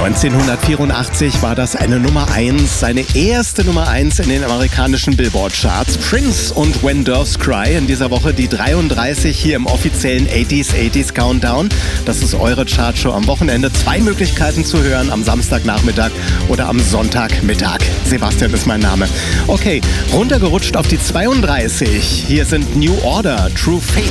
1984 war das eine Nummer 1, seine erste Nummer 1 in den amerikanischen Billboard-Charts. Prince und When Doves Cry, in dieser Woche die 33 hier im offiziellen 80s Countdown. Das ist eure Chartshow am Wochenende. 2 Möglichkeiten zu hören, am Samstagnachmittag oder am Sonntagmittag. Sebastian ist mein Name. Okay, runtergerutscht auf die 32. Hier sind New Order, True Faith.